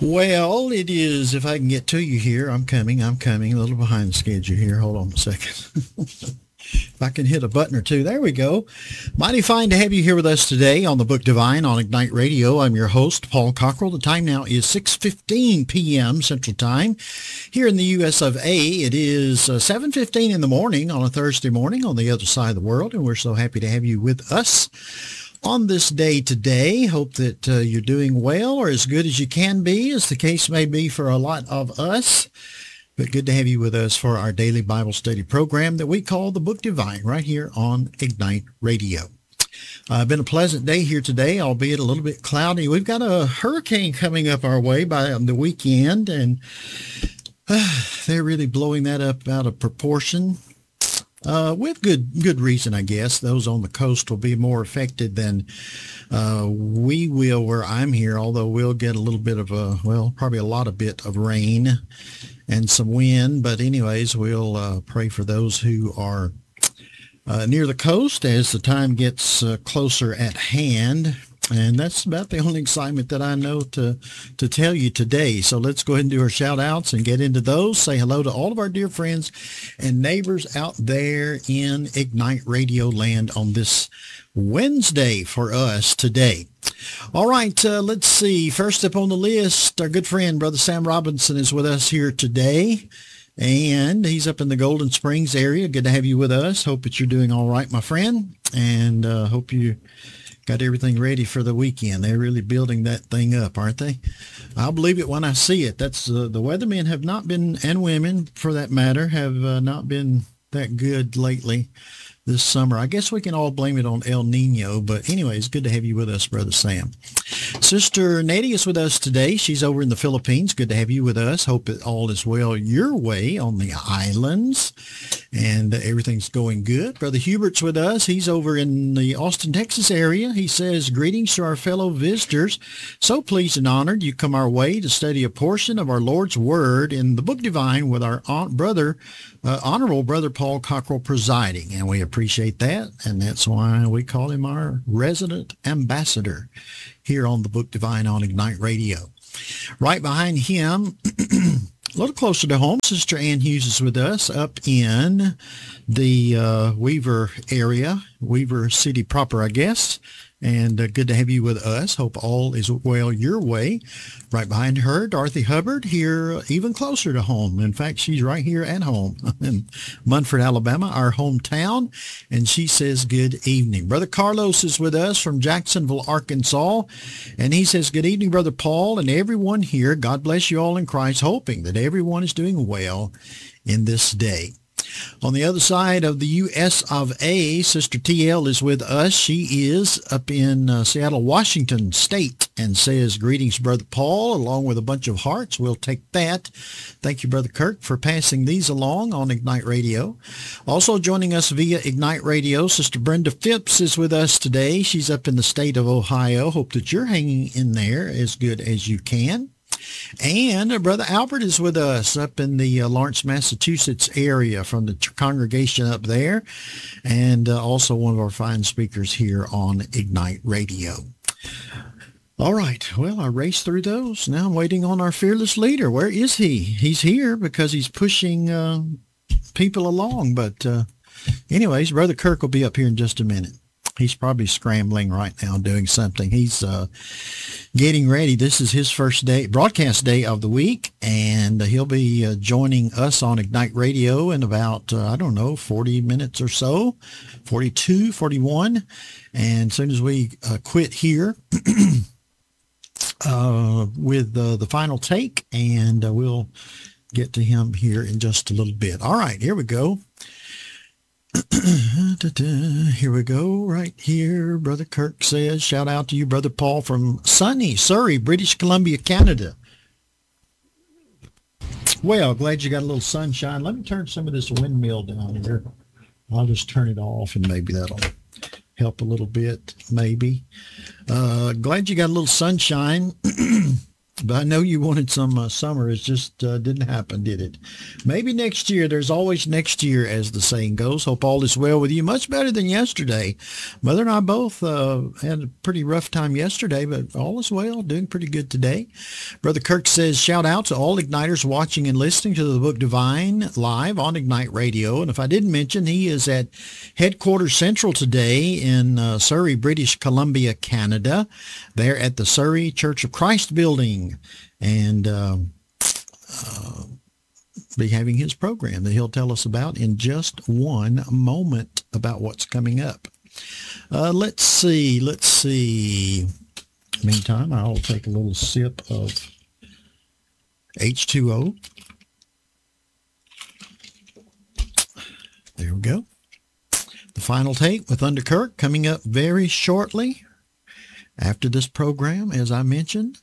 Well, it is. If I can get to you here, I'm coming. A little behind schedule here. Hold on a second. If I can hit a button or two. There we go. Mighty fine to have you here with us today on the Book Divine on Ignite Radio. I'm your host, Paul Cockrell. The time now is 6:15 p.m. Central Time. Here in the U.S. of A., it is 7:15 in the morning on a Thursday morning on the other side of the world, and we're so happy to have you with us on this day today. Hope that you're doing well or as good as you can be, as the case may be for a lot of us. But good to have you with us for our daily Bible study program that we call the Book Divine right here on Ignite Radio. Been a pleasant day here today, albeit a little bit cloudy. We've got a hurricane coming up our way by the weekend, and they're really blowing that up out of proportion. With good reason, I guess. Those on the coast will be more affected than we will where I'm here, although we'll get a little bit of probably a lot of bit of rain and some wind. But anyways, we'll pray for those who are near the coast as the time gets closer at hand. And that's about the only excitement that I know to tell you today. So let's go ahead and do our shout outs and get into those. Say hello to all of our dear friends and neighbors out there in Ignite Radio land on this Wednesday for us today. All right, let's see. First up on the list, our good friend, Brother Sam Robinson, is with us here today. And he's up in the Golden Springs area. Good to have you with us. Hope that you're doing all right, my friend. And hope you got everything ready for the weekend. They're really building that thing up, aren't they? I'll believe it when I see it. That's the weathermen have not been, and women for that matter, have not been that good lately this summer. I guess we can all blame it on El Nino, but anyways, good to have you with us, Brother Sam. Sister Nadia is with us today. She's over in the Philippines. Good to have you with us. Hope it all is well your way on the islands and everything's going good. Brother Hubert's with us. He's over in the Austin, Texas area. He says, greetings to our fellow visitors. So pleased and honored you come our way to study a portion of our Lord's Word in the Book Divine with our Honorable Brother Paul Cockrell presiding, and we appreciate that, and that's why we call him our resident ambassador here on the Book Divine on Ignite Radio. Right behind him, a little closer to home, Sister Ann Hughes is with us up in the Weaver area, Weaver City proper, I guess. And good to have you with us. Hope all is well your way. Right behind her, Dorothy Hubbard, here even closer to home. In fact, she's right here at home in Munford, Alabama, our hometown. And she says good evening. Brother Carlos is with us from Jacksonville, Arkansas. And he says, good evening, Brother Paul and everyone here. God bless you all in Christ, hoping that everyone is doing well in this day. On the other side of the U.S. of A., Sister T.L. is with us. She is up in Seattle, Washington State, and says, greetings, Brother Paul, along with a bunch of hearts. We'll take that. Thank you, Brother Kirk, for passing these along on Ignite Radio. Also joining us via Ignite Radio, Sister Brenda Phipps is with us today. She's up in the state of Ohio. Hope that you're hanging in there as good as you can. And Brother Albert is with us up in the Lawrence, Massachusetts area from the congregation up there, and also one of our fine speakers here on Ignite Radio. All right, well, I raced through those. Now I'm waiting on our fearless leader. Where is he? He's here because he's pushing people along. But anyways, Brother Kirk will be up here in just a minute. He's probably scrambling right now doing something. He's getting ready. This is his first day, broadcast day of the week, and he'll be joining us on Ignite Radio in about, 40 minutes or so, 42, 41. And as soon as we quit here with the final take, and we'll get to him here in just a little bit. All right, here we go. Here we go, right here. Brother Kirk says, shout out to you, Brother Paul, from sunny Surrey, British Columbia, Canada. Well, glad you got a little sunshine. Let me turn some of this windmill down here. I'll just turn it off, and maybe that'll help a little bit, maybe. Glad you got a little sunshine But I know you wanted some summer. It just didn't happen, did it? Maybe next year. There's always next year, as the saying goes. Hope all is well with you. Much better than yesterday. Mother and I both had a pretty rough time yesterday, but all is well. Doing pretty good today. Brother Kirk says, shout out to all Igniters watching and listening to the Book Divine live on Ignite Radio. And if I didn't mention, he is at Headquarters Central today in Surrey, British Columbia, Canada. They're at the Surrey Church of Christ building, and be having his program that he'll tell us about in just one moment about what's coming up. Let's see. Meantime, I'll take a little sip of H2O. There we go. The final take with Thunder Kirk coming up very shortly after this program, as I mentioned.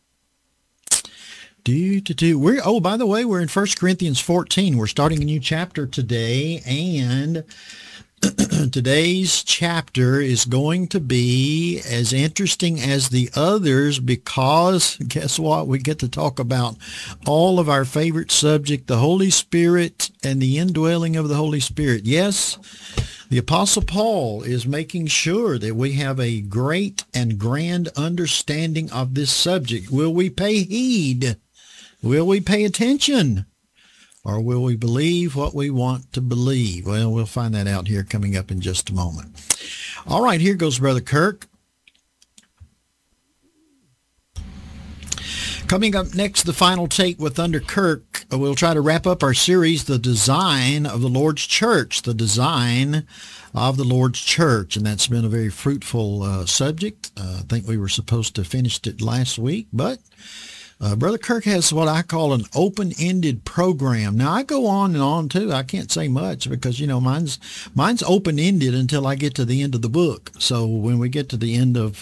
By the way, we're in 1 Corinthians 14. We're starting a new chapter today, and today's chapter is going to be as interesting as the others because, guess what? We get to talk about all of our favorite subject, the Holy Spirit and the indwelling of the Holy Spirit. Yes, the Apostle Paul is making sure that we have a great and grand understanding of this subject. Will we pay heed? Will we pay attention? Or will we believe what we want to believe? Well, we'll find that out here coming up in just a moment. All right, here goes Brother Kirk. Coming up next, the final take with Thunder Kirk. We'll try to wrap up our series, The Design of the Lord's Church. The Design of the Lord's Church. And that's been a very fruitful subject. I think we were supposed to have finished it last week, but Brother Kirk has what I call an open-ended program. Now, I go on and on, too. I can't say much because, mine's open-ended until I get to the end of the book. So when we get to the end of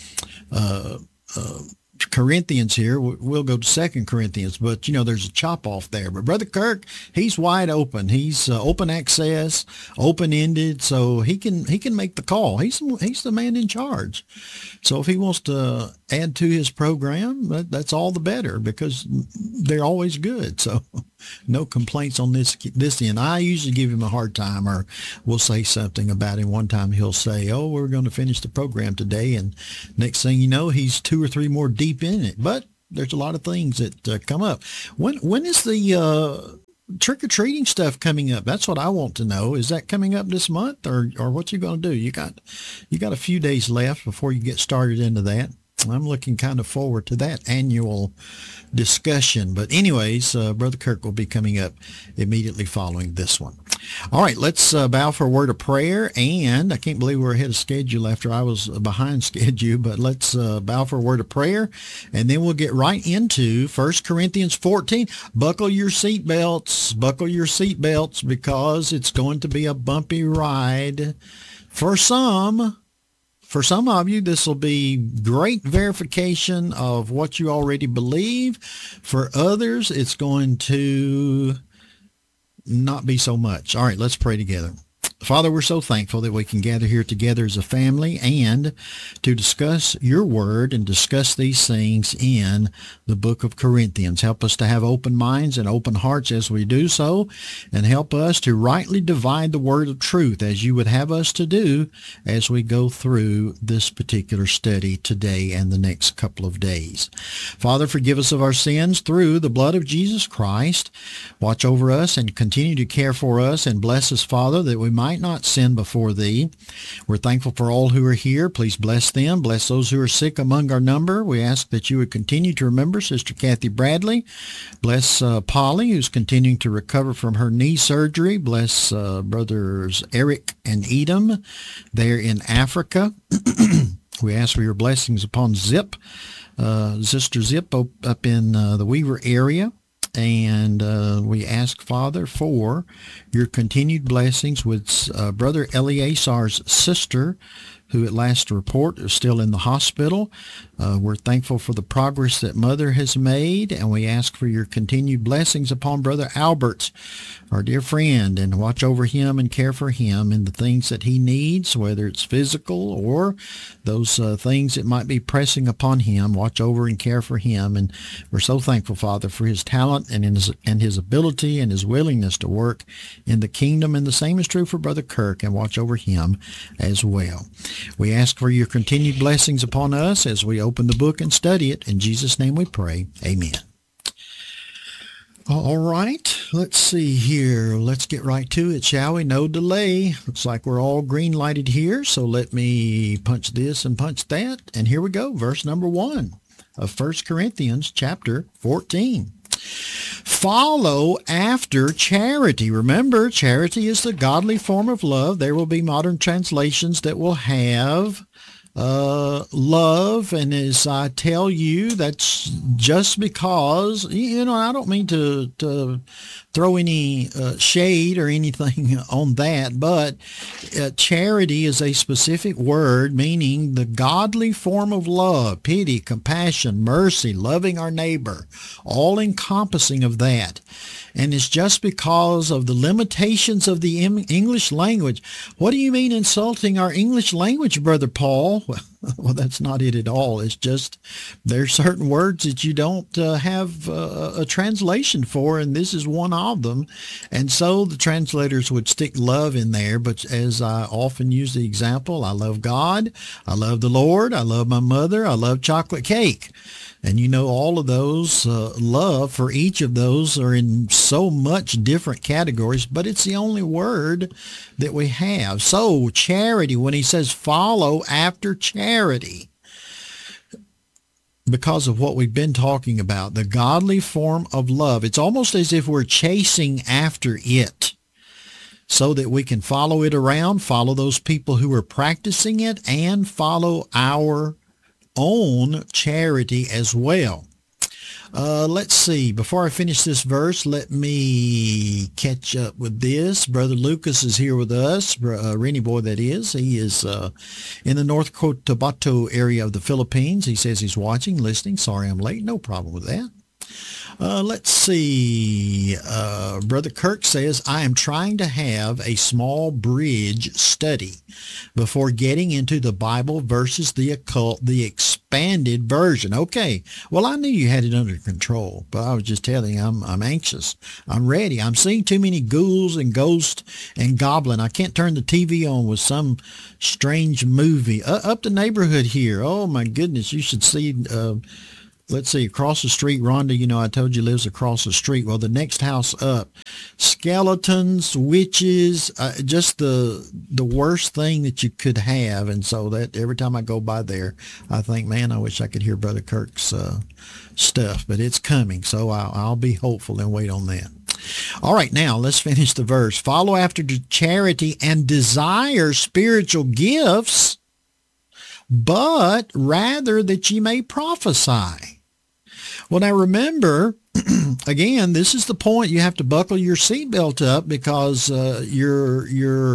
Corinthians here, we'll go to 2 Corinthians, but there's a chop off there. But Brother Kirk, he's wide open. He's open access, open-ended, so he can make the call. He's the man in charge. So if he wants to add to his program, that's all the better because they're always good. So no complaints on this end. I usually give him a hard time, or we'll say something about him. One time he'll say, "Oh, we're going to finish the program today," and next thing you know, he's 2 or 3 more deep in it. But there's a lot of things that come up. When is the trick-or-treating stuff coming up? That's what I want to know. Is that coming up this month, or what you going to do? You got a few days left before you get started into that. I'm looking kind of forward to that annual discussion. But anyways, Brother Kirk will be coming up immediately following this one. All right, let's bow for a word of prayer. And I can't believe we're ahead of schedule after I was behind schedule, but let's bow for a word of prayer. And then we'll get right into 1 Corinthians 14. Buckle your seatbelts because it's going to be a bumpy ride for some. For some of you, this will be great verification of what you already believe. For others, it's going to not be so much. All right, let's pray together. Father, we're so thankful that we can gather here together as a family and to discuss your word and discuss these things in the book of Corinthians. Help us to have open minds and open hearts as we do so, and help us to rightly divide the word of truth as you would have us to do as we go through this particular study today and the next couple of days. Father, forgive us of our sins through the blood of Jesus Christ. Watch over us and continue to care for us and bless us, Father, that we might not sin before thee. We're thankful for all who are here. Please bless them. Bless those who are sick among our number. We ask that you would continue to remember Sister Kathy Bradley. Bless Polly, who's continuing to recover from her knee surgery. Bless brothers Eric and Edom there in Africa. We ask for your blessings upon Zip, Sister Zip up in the Weaver area. And we ask, Father, for your continued blessings with Brother Eleazar's sister, who at last report is still in the hospital. We're thankful for the progress that Mother has made, and we ask for your continued blessings upon Brother Albert, our dear friend, and watch over him and care for him in the things that he needs, whether it's physical or those things that might be pressing upon him. Watch over and care for him, and we're so thankful, Father, for his talent and his ability and his willingness to work in the kingdom, and the same is true for Brother Kirk, and watch over him as well. We ask for your continued blessings upon us as we open the book and study it. In Jesus' name we pray. Amen. All right, let's see here. Let's get right to it, shall we? No delay. Looks like we're all green lighted here, so let me punch this and punch that. And here we go, verse number 1 of 1 Corinthians chapter 14. Follow after charity. Remember, charity is the godly form of love. There will be modern translations that will have love, and as I tell you, that's just because, I don't mean to throw any shade or anything on that, but charity is a specific word meaning the godly form of love, pity, compassion, mercy, loving our neighbor, all encompassing of that. And it's just because of the limitations of the English language. What do you mean insulting our English language, Brother Paul? Well, that's not it at all. It's just there's certain words that you don't have a translation for, and this is one of them. And so the translators would stick love in there, but as I often use the example, I love God, I love the Lord, I love my mother, I love chocolate cake. And all of those, love for each of those are in so much different categories, but it's the only word that we have. So charity, when he says follow after charity, because of what we've been talking about, the godly form of love, it's almost as if we're chasing after it so that we can follow it around, follow those people who are practicing it, and follow our own charity as well. Let's see. Before I finish this verse, let me catch up with this. Brother Lucas is here with us, Rennie Boy that is. He is in the North Cotabato area of the Philippines. He says he's watching, listening. Sorry I'm late. No problem with that. Let's see. Brother Kirk says, I am trying to have a small bridge study before getting into the Bible versus the occult, the expanded version. Okay. Well, I knew you had it under control, but I was just telling you, I'm anxious. I'm ready. I'm seeing too many ghouls and ghosts and goblin. I can't turn the TV on with some strange movie. Up the neighborhood here. Oh my goodness. You should see, let's see, across the street, Rhonda, I told you lives across the street. Well, the next house up, skeletons, witches, just the worst thing that you could have. And so that every time I go by there, I think, man, I wish I could hear Brother Kirk's stuff, but it's coming. So I'll be hopeful and wait on that. All right, now let's finish the verse. Follow after charity and desire spiritual gifts, but rather that ye may prophesy. Well, now remember, again, this is the point. You have to buckle your seatbelt up because your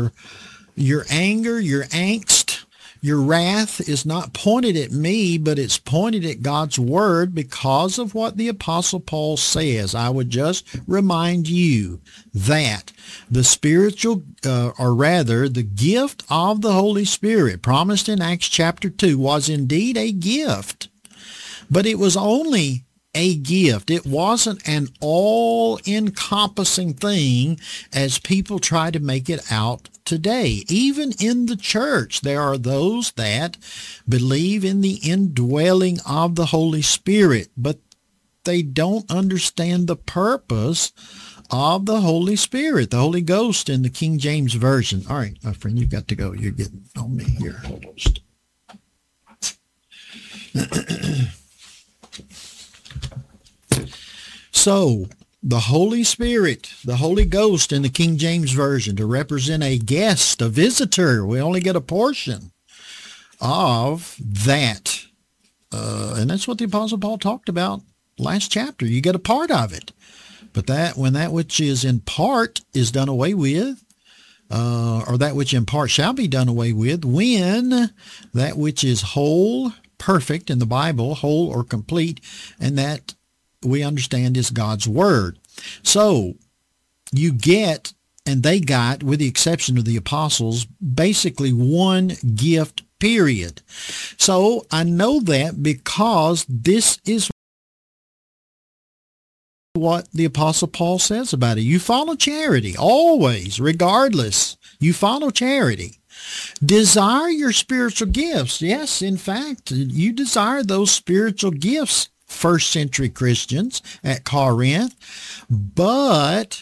anger, your angst, your wrath is not pointed at me, but it's pointed at God's word because of what the Apostle Paul says. I would just remind you that the spiritual, or rather the gift of the Holy Spirit promised in Acts chapter 2 was indeed a gift, but it was only a gift. It wasn't an all-encompassing thing as people try to make it out today. Even in the church, there are those that believe in the indwelling of the Holy Spirit, but they don't understand the purpose of the Holy Spirit, the Holy Ghost in the King James Version. All right, my friend, you've got to go. You're getting on me here almost. So, the Holy Spirit, the Holy Ghost in the King James Version, to represent a guest, a visitor. We only get a portion of that. And that's what the Apostle Paul talked about last chapter. You get a part of it. But when that which is in part is done away with, or that which in part shall be done away with, when that which is whole perfect in the Bible, whole or complete, and that we understand is God's Word. So you get, and they got, with the exception of the apostles, basically one gift, period. So I know that because this is what the Apostle Paul says about it. You follow charity, always, regardless. You follow charity. Desire your spiritual gifts. Yes, in fact, you desire those spiritual gifts, first century Christians at Corinth, but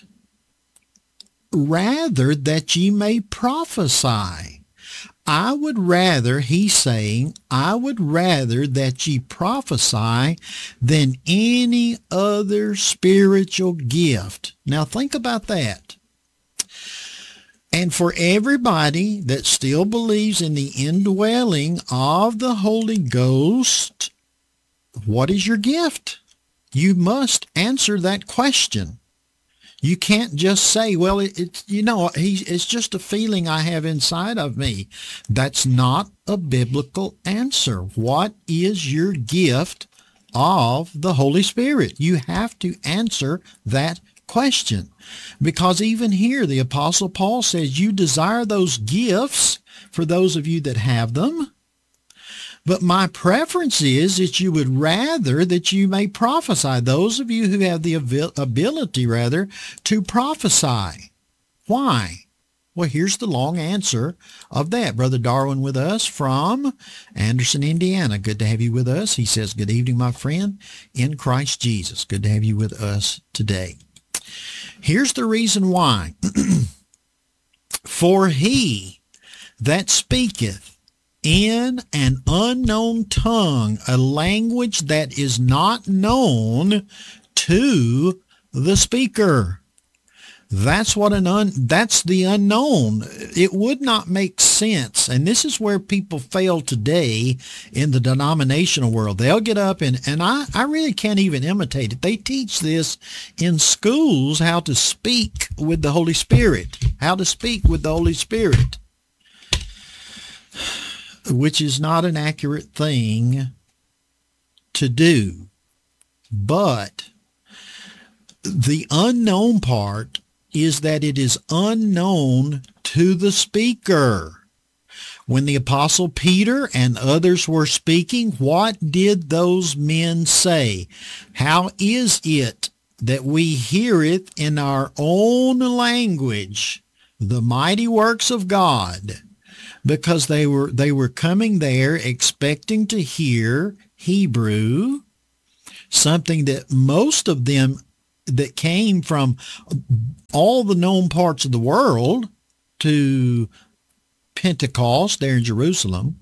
rather that ye may prophesy. I would rather, he's saying, I would rather that ye prophesy than any other spiritual gift. Now think about that. And for everybody that still believes in the indwelling of the Holy Ghost, what is your gift? You must answer that question. You can't just say, well, it's just a feeling I have inside of me. That's not a biblical answer. What is your gift of the Holy Spirit? You have to answer that question. Because even here, the Apostle Paul says, you desire those gifts for those of you that have them. But my preference is that you would rather that you may prophesy. Those of you who have the ability, to prophesy. Why? Well, here's the long answer of that. Brother Darwin with us from Anderson, Indiana. Good to have you with us. He says, good evening, my friend, in Christ Jesus. Good to have you with us today. Here's the reason why. For he that speaketh in an unknown tongue, a language that is not known to the speaker. That's that's the unknown. It would not make sense. And this is where people fail today in the denominational world. They'll get up and I really can't even imitate it. They teach this in schools, how to speak with the Holy Spirit, which is not an accurate thing to do. But the unknown part is that it is unknown to the speaker. When the Apostle Peter and others were speaking, what did those men say? How is it that we hear it in our own language, the mighty works of God? Because they were coming there expecting to hear Hebrew, something that most of them that came from all the known parts of the world to Pentecost there in Jerusalem,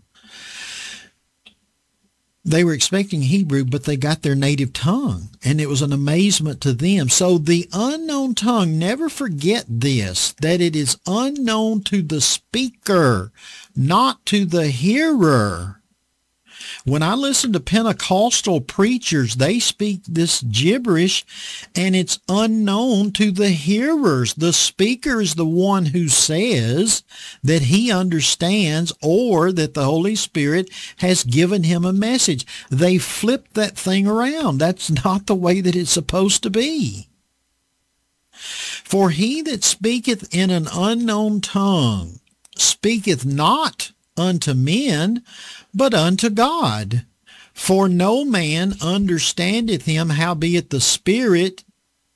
they were expecting Hebrew, but they got their native tongue, and it was an amazement to them. So the unknown tongue, never forget this, that it is unknown to the speaker, not to the hearer. When I listen to Pentecostal preachers, they speak this gibberish, and it's unknown to the hearers. The speaker is the one who says that he understands or that the Holy Spirit has given him a message. They flipped that thing around. That's not the way that it's supposed to be. For he that speaketh in an unknown tongue speaketh not unto men, but unto God. For no man understandeth him, howbeit in the Spirit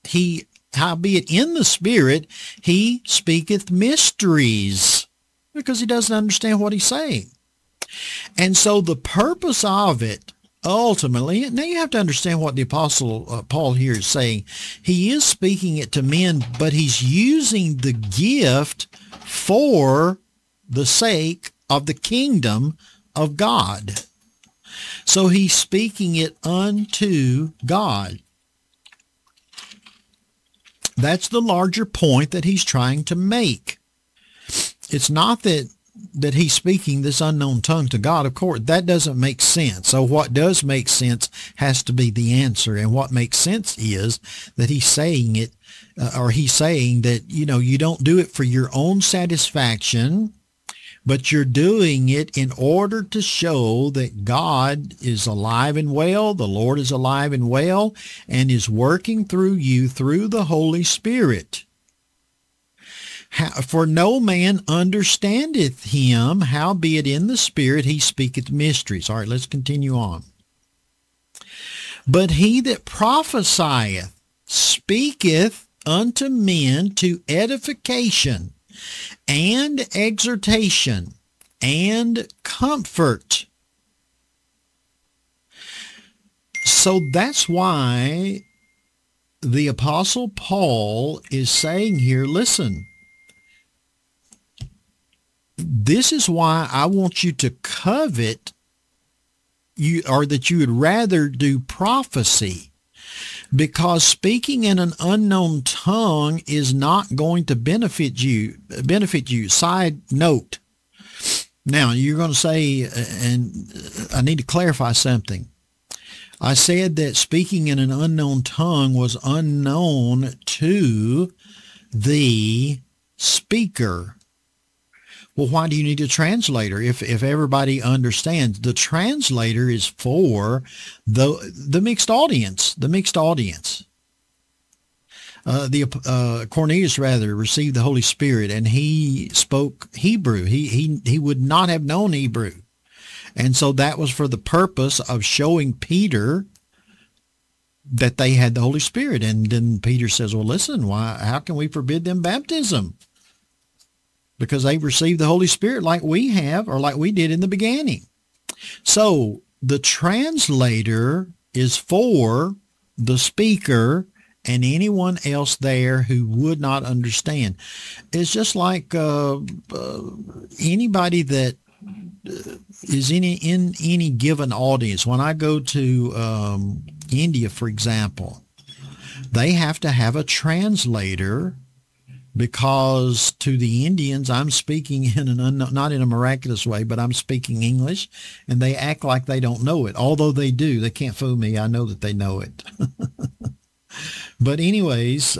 he speaketh mysteries, because he doesn't understand what he's saying. And so the purpose of it, ultimately, now you have to understand what the Apostle Paul here is saying. He is speaking it to men, but he's using the gift for the sake of the kingdom of God. So he's speaking it unto God. That's the larger point that he's trying to make. It's not that he's speaking this unknown tongue to God. Of course, that doesn't make sense. So what does make sense has to be the answer. And what makes sense is that he's saying it, or he's saying that, you don't do it for your own satisfaction, but you're doing it in order to show that God is alive and well, the Lord is alive and well, and is working through you through the Holy Spirit. For no man understandeth him, howbeit in the Spirit he speaketh mysteries. All right, let's continue on. But he that prophesieth speaketh unto men to edification and exhortation and comfort. So that's why the Apostle Paul is saying here, listen, this is why I want you to covet or that you would rather do prophecy, because speaking in an unknown tongue is not going to benefit you. Side note. Now, you're going to say, and I need to clarify something. I said that speaking in an unknown tongue was unknown to the speaker. Well, why do you need a translator if everybody understands? The translator is for the mixed audience. The mixed audience. Cornelius received the Holy Spirit, and he spoke Hebrew. He would not have known Hebrew, and so that was for the purpose of showing Peter that they had the Holy Spirit. And then Peter says, "Well, listen, how can we forbid them baptism? Because they've received the Holy Spirit like we have, or like we did in the beginning." So the translator is for the speaker and anyone else there who would not understand. It's just like anybody that is in any given audience. When I go to India, for example, they have to have a translator, because to the Indians, I'm speaking in not in a miraculous way, but I'm speaking English, and they act like they don't know it, although they do. They can't fool me. I know that they know it. But anyways,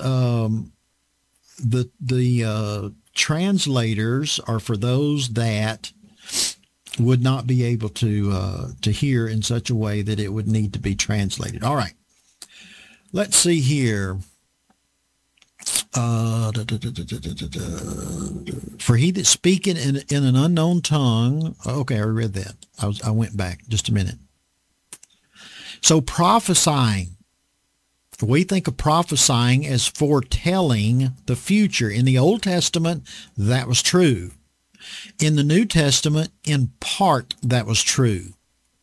the translators are for those that would not be able to hear in such a way that it would need to be translated. All right. Let's see here. For he that speaketh in an unknown tongue. Okay, I read that. I went back just a minute. So prophesying. We think of prophesying as foretelling the future. In the Old Testament, that was true. In the New Testament, in part, that was true.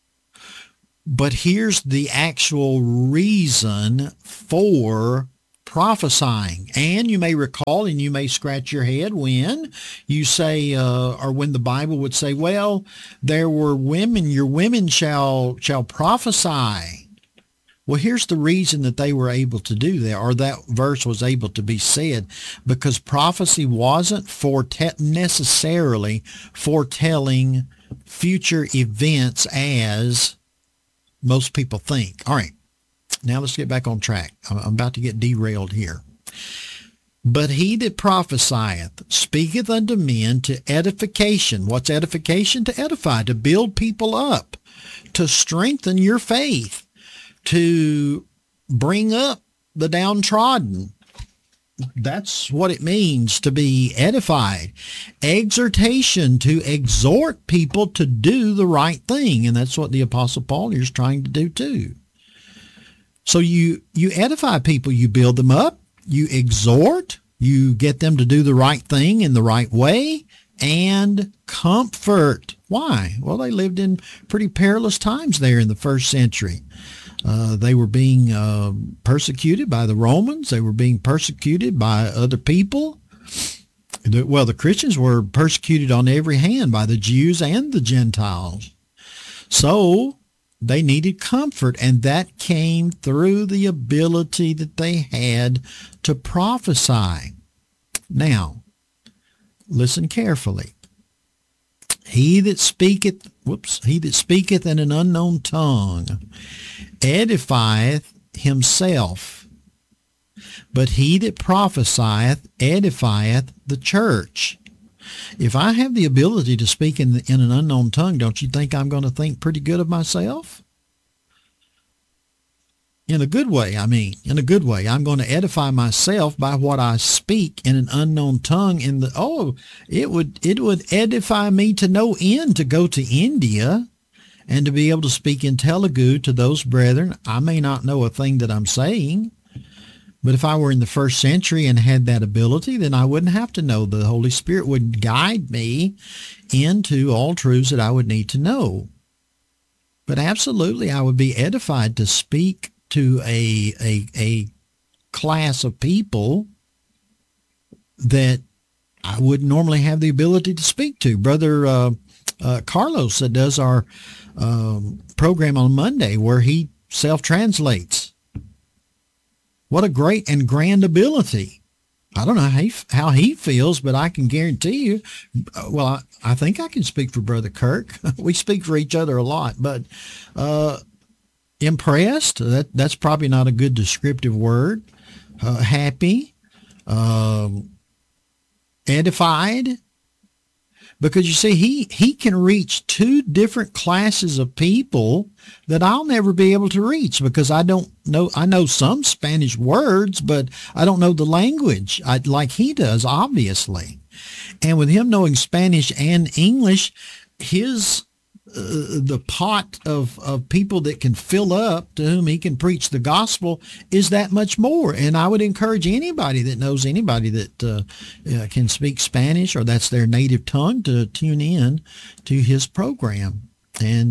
But here's the actual reason for prophesying. And you may recall, and you may scratch your head when you say, or when the Bible would say, well, there were women, your women shall prophesy. Well, here's the reason that they were able to do that, or that verse was able to be said, because prophecy wasn't necessarily foretelling future events as most people think. All right. Now let's get back on track. I'm about to get derailed here. But he that prophesieth speaketh unto men to edification. What's edification? To edify, to build people up, to strengthen your faith, to bring up the downtrodden. That's what it means to be edified. Exhortation, to exhort people to do the right thing. And that's what the Apostle Paul is trying to do too. So you edify people, you build them up, you exhort, you get them to do the right thing in the right way, and comfort. Why? Well, they lived in pretty perilous times there in the first century. They were being persecuted by the Romans. They were being persecuted by other people. Well, the Christians were persecuted on every hand by the Jews and the Gentiles. So they needed comfort, and that came through the ability that they had to prophesy. Now, listen carefully. He that speaketh in an unknown tongue edifieth himself, but he that prophesieth edifieth the church. If I have the ability to speak in an unknown tongue, don't you think I'm going to think pretty good of myself? In a good way, I mean, in a good way. I'm going to edify myself by what I speak in an unknown tongue. It would edify me to no end to go to India and to be able to speak in Telugu to those brethren. I may not know a thing that I'm saying, but if I were in the first century and had that ability, then I wouldn't have to know. The Holy Spirit would guide me into all truths that I would need to know. But absolutely, I would be edified to speak to a class of people that I wouldn't normally have the ability to speak to. Brother Carlos that does our program on Monday, where he self-translates. What a great and grand ability. I don't know how he feels, but I can guarantee you, well, I think I can speak for Brother Kirk. We speak for each other a lot, but impressed, that's probably not a good descriptive word. Happy, edified, because you see, he can reach two different classes of people that I'll never be able to reach, because I don't know. I know some Spanish words, but I don't know the language like he does, obviously. And with him knowing Spanish and English, the pot of people that can fill up to whom he can preach the gospel is that much more. And I would encourage anybody that knows anybody that can speak Spanish or that's their native tongue to tune in to his program. And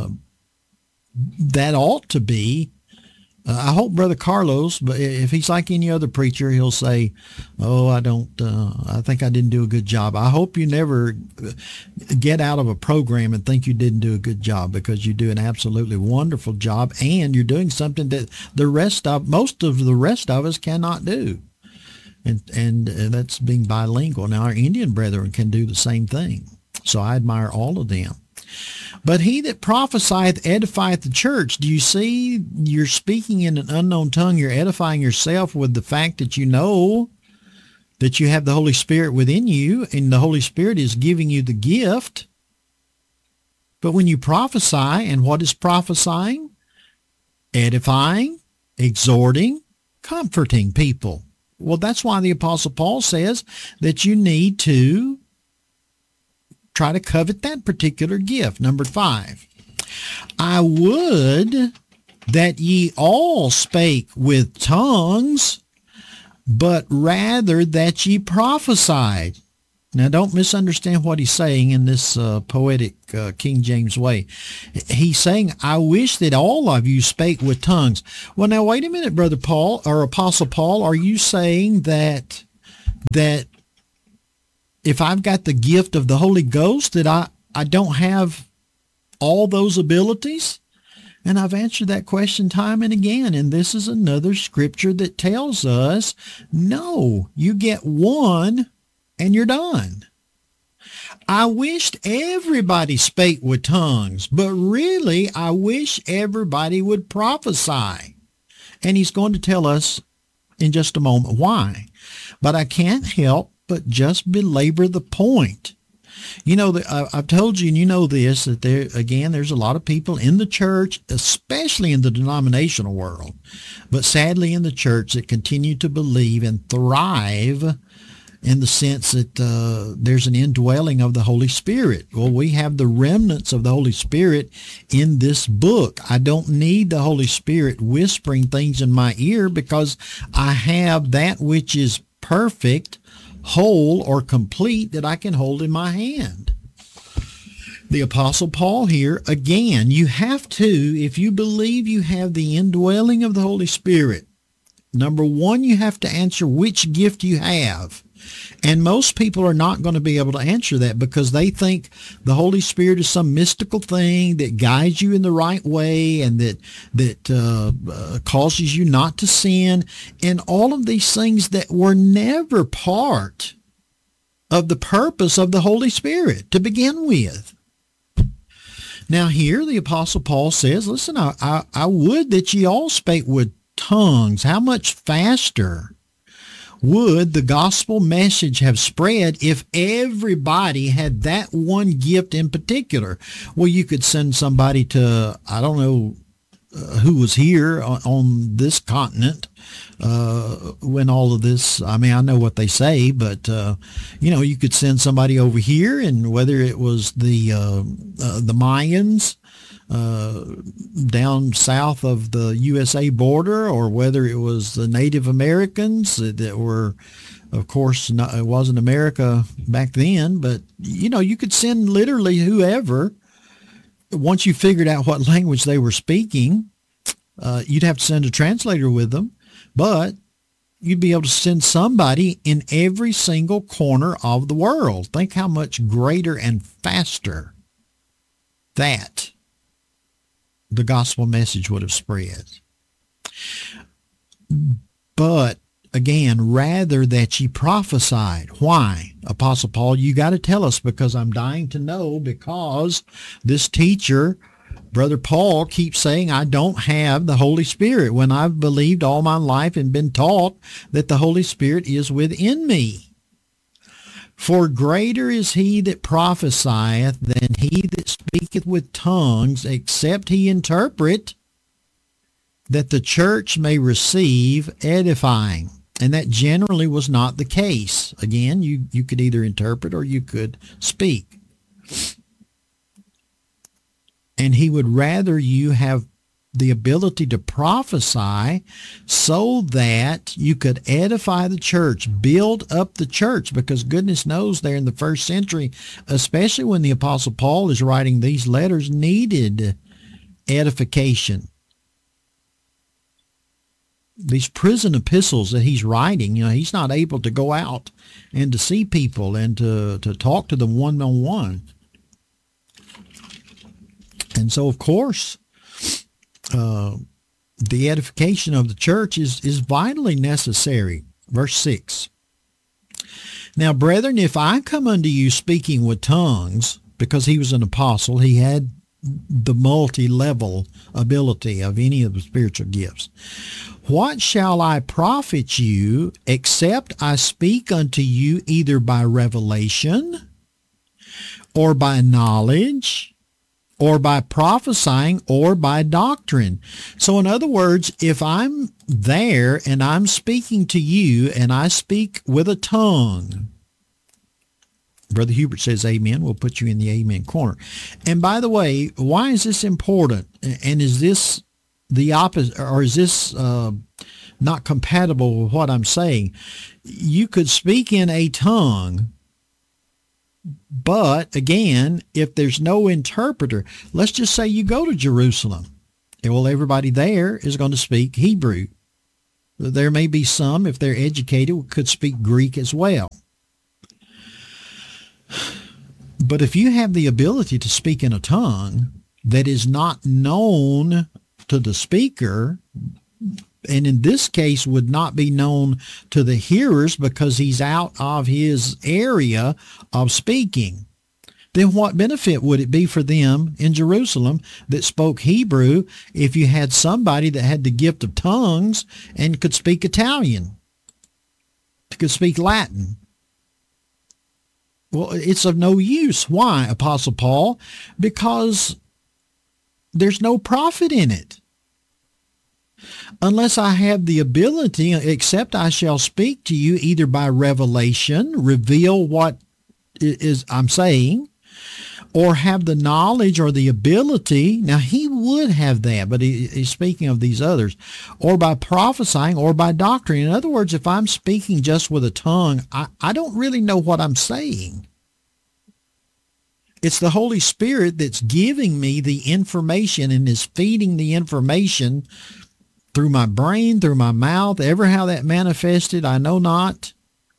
that ought to be, I hope Brother Carlos, but if he's like any other preacher, he'll say, oh, I think I didn't do a good job. I hope you never get out of a program and think you didn't do a good job, because you do an absolutely wonderful job, and you're doing something that most of the rest of us cannot do. And that's being bilingual. Now, our Indian brethren can do the same thing. So I admire all of them. But he that prophesieth edifieth the church. Do you see? You're speaking in an unknown tongue. You're edifying yourself with the fact that you know that you have the Holy Spirit within you, and the Holy Spirit is giving you the gift. But when you prophesy, and what is prophesying? Edifying, exhorting, comforting people. Well, that's why the Apostle Paul says that you need to try to covet that particular gift. Number 5, I would that ye all spake with tongues, but rather that ye prophesied. Now, don't misunderstand what he's saying in this poetic King James way. He's saying, I wish that all of you spake with tongues. Well, now, wait a minute, Brother Paul, or Apostle Paul, are you saying that if I've got the gift of the Holy Ghost, that I don't have all those abilities? And I've answered that question time and again. And this is another scripture that tells us, no, you get one and you're done. I wished everybody spake with tongues, but really I wish everybody would prophesy. And he's going to tell us in just a moment why. But I can't help but just belabor the point. You know, I've told you, and you know this, that there's a lot of people in the church, especially in the denominational world, but sadly in the church, that continue to believe and thrive in the sense that there's an indwelling of the Holy Spirit. Well, we have the remnants of the Holy Spirit in this book. I don't need the Holy Spirit whispering things in my ear, because I have that which is perfect, whole, or complete that I can hold in my hand. The Apostle Paul here, again, you have to, if you believe you have the indwelling of the Holy Spirit, number 1, you have to answer which gift you have. And most people are not going to be able to answer that, because they think the Holy Spirit is some mystical thing that guides you in the right way and that causes you not to sin, and all of these things that were never part of the purpose of the Holy Spirit to begin with. Now here the Apostle Paul says, listen, I would that ye all spake with tongues. How much faster would the gospel message have spread if everybody had that one gift in particular? Well, you could send somebody to, I don't know who was here on this continent when all of this, I mean, I know what they say, but, you could send somebody over here, and whether it was the Mayans down south of the USA border, or whether it was the Native Americans that were, of course, it wasn't America back then, but, you could send literally whoever. Once you figured out what language they were speaking, you'd have to send a translator with them, but you'd be able to send somebody in every single corner of the world. Think how much greater and faster that the gospel message would have spread. But again, rather that ye prophesied. Why? Apostle Paul, you got to tell us, because I'm dying to know, because this teacher, Brother Paul, keeps saying I don't have the Holy Spirit when I've believed all my life and been taught that the Holy Spirit is within me. For greater is he that prophesieth than he that speaketh with tongues, except he interpret, that the church may receive edifying. And that generally was not the case. Again, you could either interpret or you could speak. And he would rather you have the ability to prophesy so that you could edify the church, build up the church, because goodness knows there in the first century, especially when the Apostle Paul is writing these letters, needed edification. These prison epistles that he's writing, he's not able to go out and to see people and to talk to them one-on-one. And so, of course, the edification of the church is vitally necessary. Verse 6. Now, brethren, if I come unto you speaking with tongues, because he was an apostle, he had the multi-level ability of any of the spiritual gifts. What shall I profit you, except I speak unto you either by revelation, or by knowledge, or by prophesying, or by doctrine? So in other words, if I'm there and I'm speaking to you and I speak with a tongue, Brother Hubert says amen. We'll put you in the amen corner. And by the way, why is this important? And is this the opposite, or is this not compatible with what I'm saying? You could speak in a tongue, but again, if there's no interpreter, let's just say you go to Jerusalem. Well, everybody there is going to speak Hebrew. There may be some, if they're educated, could speak Greek as well. But if you have the ability to speak in a tongue that is not known to the speaker, and in this case would not be known to the hearers because he's out of his area of speaking, then what benefit would it be for them in Jerusalem that spoke Hebrew if you had somebody that had the gift of tongues and could speak Italian, could speak Latin? Well, it's of no use. Why, Apostle Paul? Because there's no profit in it. Unless I have the ability, except I shall speak to you either by revelation, reveal what is I'm saying, or have the knowledge or the ability. Now, he would have that, but he's speaking of these others. Or by prophesying, or by doctrine. In other words, if I'm speaking just with a tongue, I don't really know what I'm saying. It's the Holy Spirit that's giving me the information and is feeding the information through my brain, through my mouth. Ever how that manifested, I know not.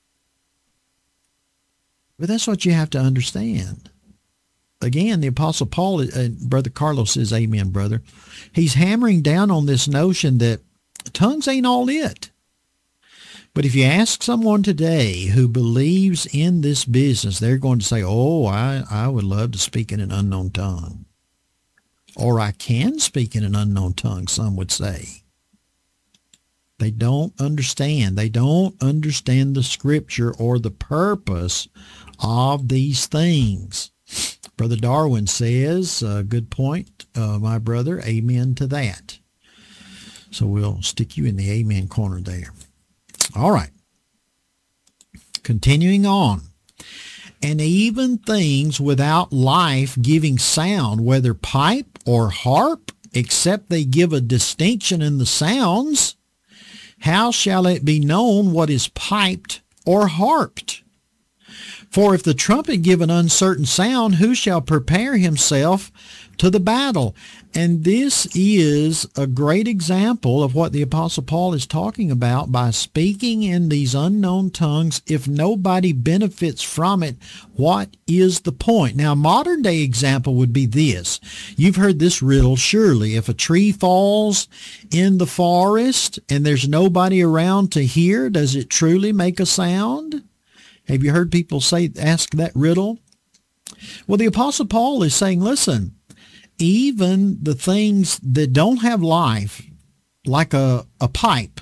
But that's what you have to understand. Again, the Apostle Paul, Brother Carlos says, amen, brother. He's hammering down on this notion that tongues ain't all it. But if you ask someone today who believes in this business, they're going to say, oh, I would love to speak in an unknown tongue. Or I can speak in an unknown tongue, some would say. They don't understand. They don't understand the Scripture or the purpose of these things. Brother Darwin says, good point, my brother. Amen to that. So we'll stick you in the amen corner there. All right. Continuing on. And even things without life giving sound, whether pipe or harp, except they give a distinction in the sounds, how shall it be known what is piped or harped? For if the trumpet give an uncertain sound, who shall prepare himself to the battle? And this is a great example of what the Apostle Paul is talking about by speaking in these unknown tongues. If nobody benefits from it, what is the point? Now, a modern day example would be this. You've heard this riddle, surely. If a tree falls in the forest and there's nobody around to hear, does it truly make a sound? Have you heard people ask that riddle? Well, the Apostle Paul is saying, listen, even the things that don't have life, like a pipe,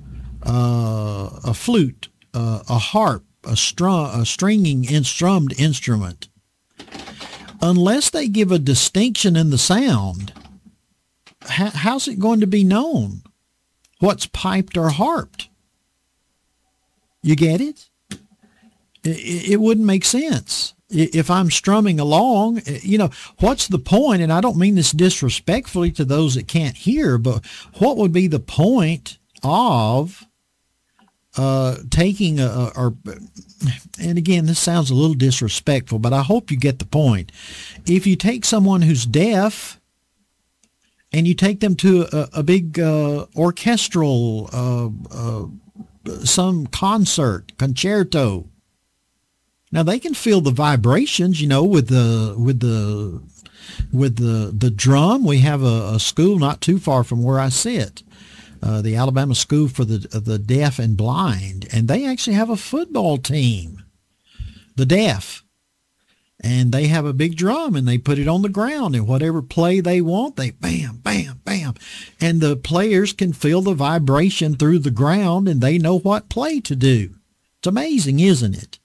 a flute, a harp, a stringing and strummed instrument, unless they give a distinction in the sound, how's it going to be known what's piped or harped? You get it? It wouldn't make sense. If I'm strumming along, what's the point? And I don't mean this disrespectfully to those that can't hear, but what would be the point of taking and again, this sounds a little disrespectful, but I hope you get the point. If you take someone who's deaf and you take them to a big orchestral, some concerto, now they can feel the vibrations, with the drum. We have a school not too far from where I sit, the Alabama School for the Deaf and Blind, and they actually have a football team, the deaf, and they have a big drum and they put it on the ground, and whatever play they want, they bam, bam, bam, and the players can feel the vibration through the ground and they know what play to do. It's amazing, isn't it?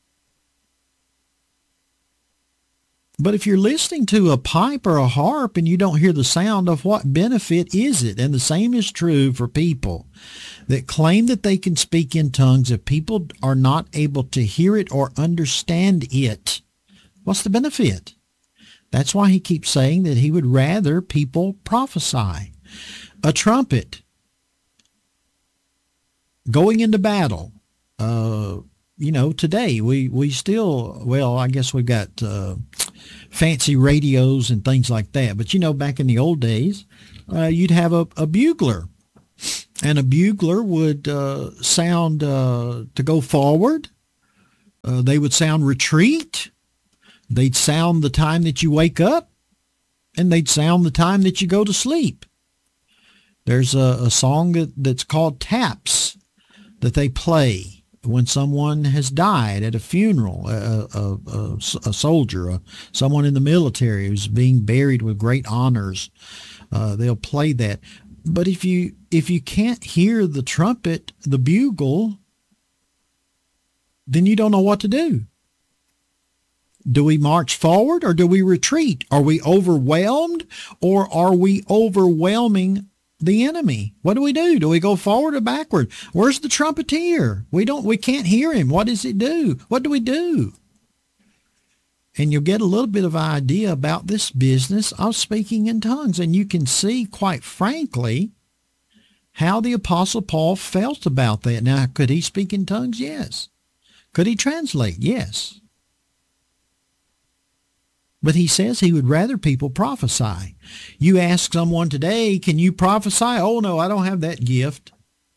But if you're listening to a pipe or a harp and you don't hear the sound, of what benefit is it? And the same is true for people that claim that they can speak in tongues. If people are not able to hear it or understand it, what's the benefit? That's why he keeps saying that he would rather people prophesy. A trumpet, going into battle, today we still, I guess we've got fancy radios and things like that. But, back in the old days, you'd have a bugler. And a bugler would sound to go forward. They would sound retreat. They'd sound the time that you wake up. And they'd sound the time that you go to sleep. There's a song that's called taps that they play when someone has died at a funeral, a soldier, someone in the military who's being buried with great honors. They'll play that. But if you can't hear the trumpet, the bugle, then you don't know what to do. Do we march forward or do we retreat? Are we overwhelmed or are we overwhelming the enemy? What do we do? Do we go forward or backward? Where's the trumpeter? We can't hear him. What does he do? What do we do? And you'll get a little bit of idea about this business of speaking in tongues. And you can see, quite frankly, how the Apostle Paul felt about that. Now, could he speak in tongues? Yes. Could he translate? Yes. But he says he would rather people prophesy. You ask someone today, can you prophesy? Oh, no, I don't have that gift.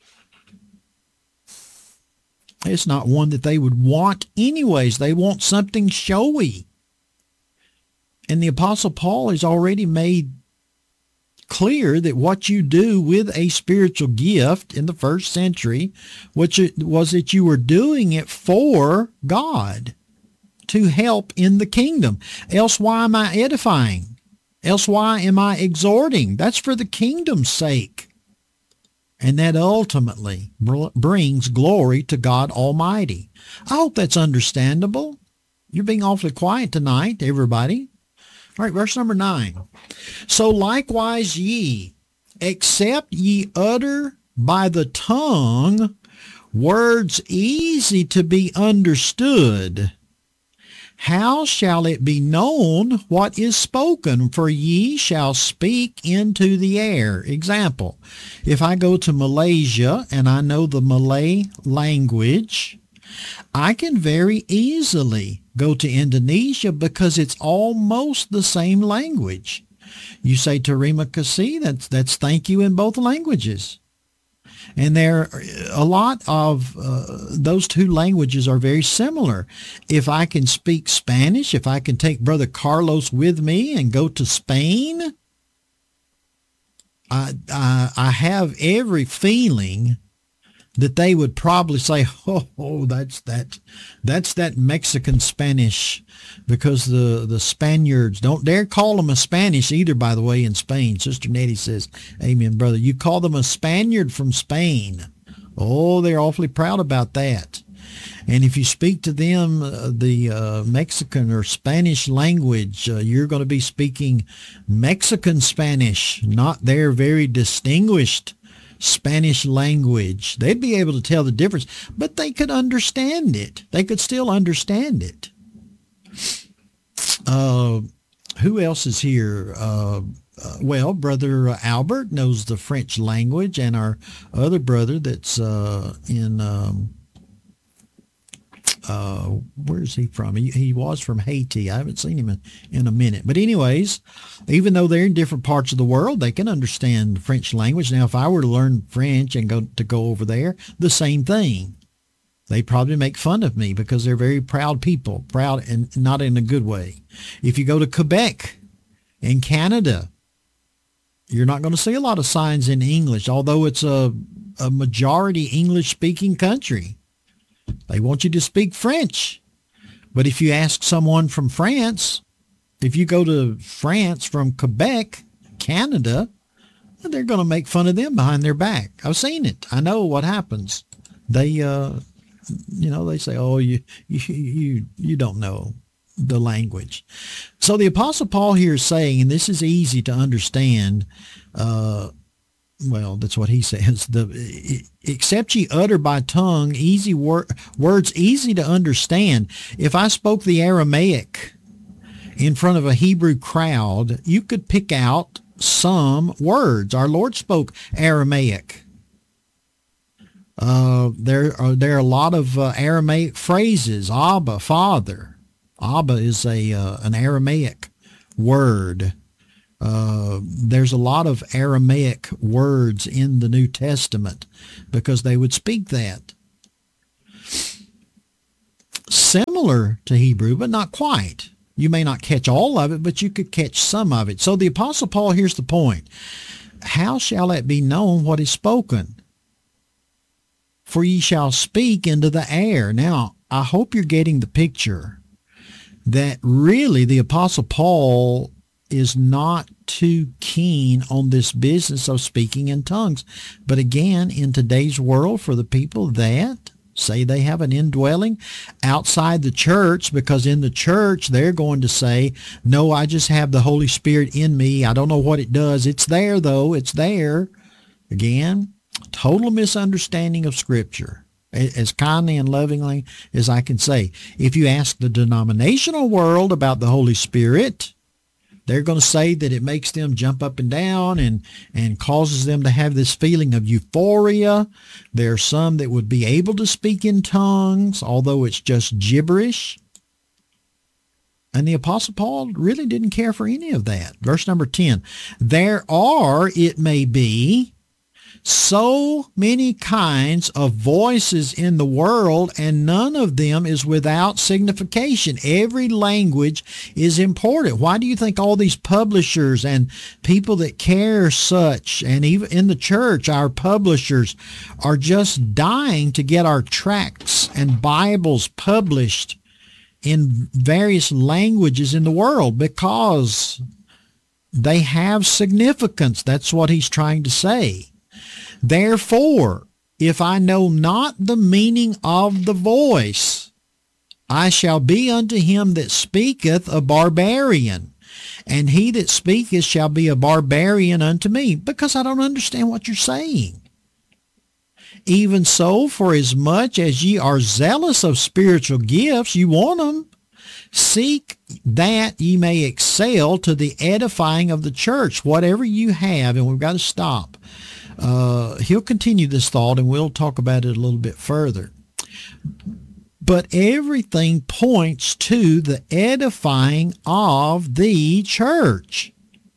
It's not one that they would want anyways. They want something showy. And the Apostle Paul has already made clear that what you do with a spiritual gift in the first century, which was that you were doing it for God, to help in the kingdom. Else why am I edifying? Else why am I exhorting? That's for the kingdom's sake. and that ultimately brings glory to God Almighty. I hope that's understandable. You're being awfully quiet tonight, everybody. All right, verse number 9. So likewise ye, except ye utter by the tongue words easy to be understood, how shall it be known what is spoken? For ye shall speak into the air. Example, if I go to Malaysia and I know the Malay language, I can very easily go to Indonesia because it's almost the same language. You say terima kasih, that's thank you in both languages. And there are a lot of those two languages are very similar. If I can speak Spanish, if I can take Brother Carlos with me and go to Spain, I have every feeling that they would probably say, oh, that's that Mexican Spanish, because the Spaniards, don't dare call them a Spanish either, by the way, in Spain. Sister Nettie says, amen, brother. You call them a Spaniard from Spain. Oh, they're awfully proud about that. And if you speak to them the Mexican or Spanish language, you're going to be speaking Mexican Spanish, not their very distinguished Spanish language. They'd be able to tell the difference, but they could understand it. They could still understand it. Who else is here? Well, Brother Albert knows the French language, and our other brother that's where is he from? He was from Haiti. I haven't seen him in a minute. But anyways, even though they're in different parts of the world, they can understand French language. Now, if I were to learn French and go over there, the same thing. They probably make fun of me because they're very proud people, proud and not in a good way. If you go to Quebec in Canada, you're not going to see a lot of signs in English, although it's a majority English-speaking country. They want you to speak French. But if you ask someone from France, if you go to France from Quebec, Canada, they're going to make fun of them behind their back. I've seen it. I know what happens. They, they say, oh, you don't know the language. So the Apostle Paul here is saying, and this is easy to understand, well, that's what he says. Except ye utter by tongue easy words easy to understand. If I spoke the Aramaic in front of a Hebrew crowd, you could pick out some words. Our Lord spoke Aramaic. There are a lot of Aramaic phrases. Abba, Father. Abba is an Aramaic word. There's a lot of Aramaic words in the New Testament because they would speak that. Similar to Hebrew, but not quite. You may not catch all of it, but you could catch some of it. So the Apostle Paul, here's the point. How shall it be known what is spoken? For ye shall speak into the air. Now, I hope you're getting the picture that really the Apostle Paul is not too keen on this business of speaking in tongues. But again, in today's world, for the people that say they have an indwelling outside the church, because in the church they're going to say, no, I just have the Holy Spirit in me. I don't know what it does. It's there, though. It's there. Again, total misunderstanding of Scripture, as kindly and lovingly as I can say. If you ask the denominational world about the Holy Spirit, they're going to say that it makes them jump up and down and causes them to have this feeling of euphoria. There are some that would be able to speak in tongues, although it's just gibberish. And the Apostle Paul really didn't care for any of that. Verse number 10, there are, it may be, so many kinds of voices in the world, and none of them is without signification. Every language is important. Why do you think all these publishers and people that care such, and even in the church, our publishers are just dying to get our tracts and Bibles published in various languages in the world? Because they have significance. That's what he's trying to say. Therefore, if I know not the meaning of the voice, I shall be unto him that speaketh a barbarian, and he that speaketh shall be a barbarian unto me, because I don't understand what you're saying. Even so, for as much as ye are zealous of spiritual gifts, you want them, seek that ye may excel to the edifying of the church, whatever you have. And we've got to stop. He'll continue this thought, and we'll talk about it a little bit further. But everything points to the edifying of the church.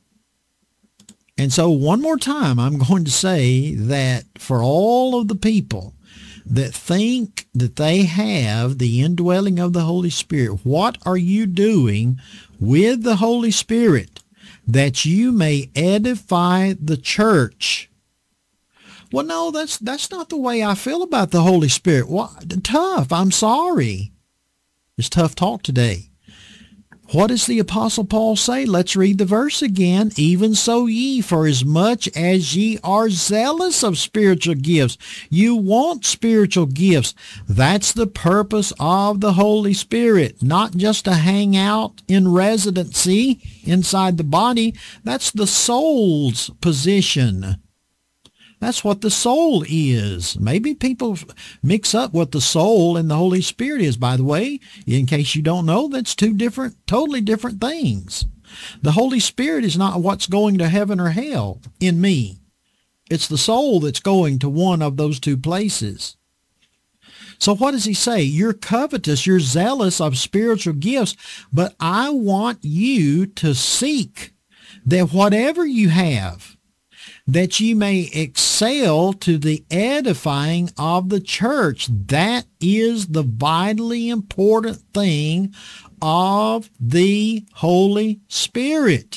And so one more time, I'm going to say that for all of the people that think that they have the indwelling of the Holy Spirit, what are you doing with the Holy Spirit that you may edify the church? Well, no, that's not the way I feel about the Holy Spirit. Tough. I'm sorry. It's tough talk today. What does the Apostle Paul say? Let's read the verse again. Even so ye, for as much as ye are zealous of spiritual gifts. You want spiritual gifts. That's the purpose of the Holy Spirit, not just to hang out in residency inside the body. That's the soul's position. That's what the soul is. Maybe people mix up what the soul and the Holy Spirit is. By the way, in case you don't know, that's two totally different things. The Holy Spirit is not what's going to heaven or hell in me. It's the soul that's going to one of those two places. So what does he say? You're covetous, you're zealous of spiritual gifts, but I want you to seek that whatever you have, that ye may excel to the edifying of the church. That is the vitally important thing of the Holy Spirit.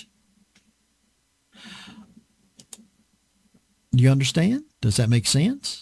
Do you understand? Does that make sense?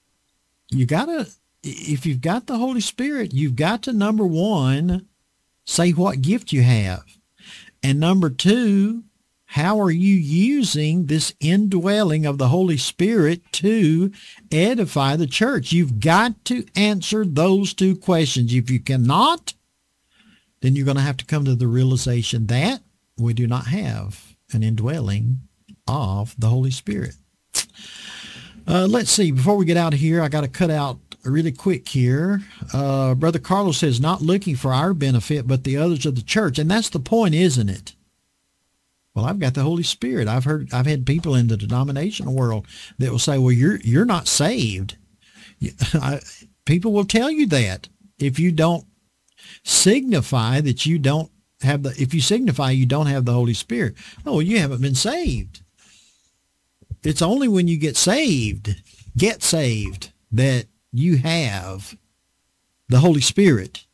If you've got the Holy Spirit, you've got to, number one, say what gift you have. And number two, how are you using this indwelling of the Holy Spirit to edify the church? You've got to answer those two questions. If you cannot, then you're going to have to come to the realization that we do not have an indwelling of the Holy Spirit. Let's see. Before we get out of here, I got to cut out really quick here. Brother Carlos says, not looking for our benefit, but the others of the church. And that's the point, isn't it? Well, I've got the Holy Spirit. I've had people in the denominational world that will say, well, you're not saved. People will tell you that if you don't signify that you don't have if you signify you don't have the Holy Spirit. Oh, well, you haven't been saved. It's only when you get saved, that you have the Holy Spirit.